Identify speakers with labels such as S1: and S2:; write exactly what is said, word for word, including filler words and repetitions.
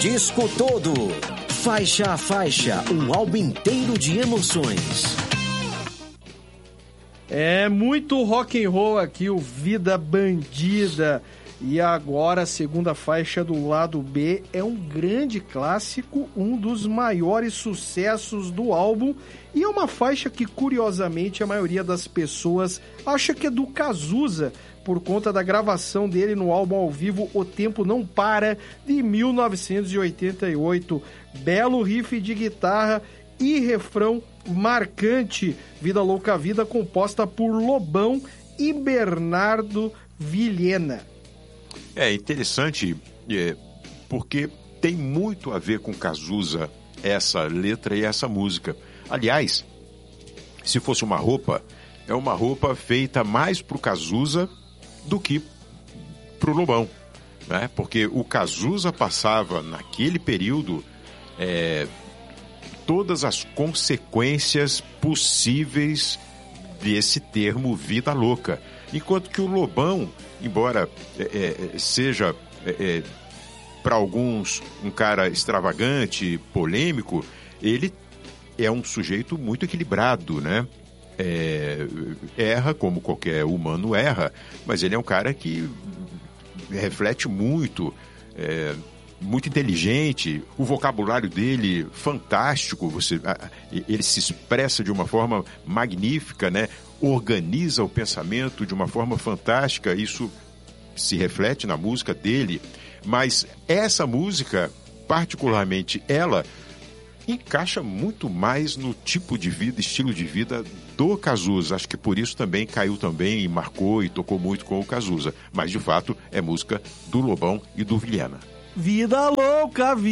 S1: disco todo. Faixa a faixa, um álbum inteiro de emoções.
S2: É muito rock and roll aqui, o Vida Bandida. E agora a segunda faixa do lado B é um grande clássico, um dos maiores sucessos do álbum. E é uma faixa que, curiosamente, a maioria das pessoas acha que é do Cazuza, por conta da gravação dele no álbum ao vivo O Tempo Não Para, de mil novecentos e oitenta e oito. Belo riff de guitarra e refrão marcante. Vida Louca Vida, composta por Lobão e Bernardo Vilhena.
S3: É interessante é, porque tem muito a ver com Cazuza essa letra e essa música. Aliás, se fosse uma roupa, é uma roupa feita mais pro Cazuza do que pro Lobão, né? Porque o Cazuza passava naquele período é, todas as consequências possíveis desse termo vida louca, enquanto que o Lobão, embora é, é, seja é, é, para alguns um cara extravagante, polêmico, ele é um sujeito muito equilibrado, né? É, erra como qualquer humano erra, mas ele é um cara que reflete muito, é, muito inteligente, o vocabulário dele fantástico, você, ele se expressa de uma forma magnífica, né? Organiza o pensamento de uma forma fantástica, isso se reflete na música dele, mas essa música, particularmente ela, encaixa muito mais no tipo de vida, estilo de vida do Cazuza. Acho que por isso também caiu também e marcou e tocou muito com o Cazuza. Mas, de fato, é música do Lobão e do Vilhena.
S2: Vida Louca, vida